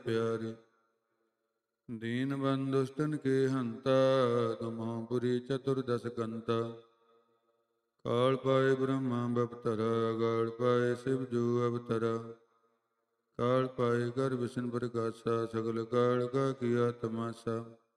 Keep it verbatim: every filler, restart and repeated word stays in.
प्यारे। दीन बंधुस्तन के हंता, तुमहुपुरी चतुर्दश कंता। काल पाए ब्रह्मा बपतरा, गाल पाए शिव जो अवतरा। काल पाए कर विष्णु प्रकाशा, सगल काल का किया तमाशा।